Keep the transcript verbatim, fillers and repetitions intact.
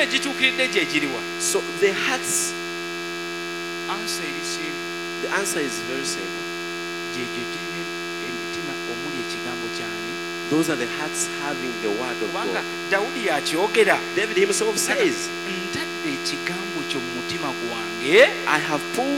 egituukiridde gye giriwa? So the hearts, Ansa eri simple. the answer is very simple. Gyegyo girimu emitima omuli ekigambo kyani? Those are the hearts having the word of Kubanga God. Dawudi yakyogera. David himself says, Ntadde ekigambo kyo mu mutima gwange. I have put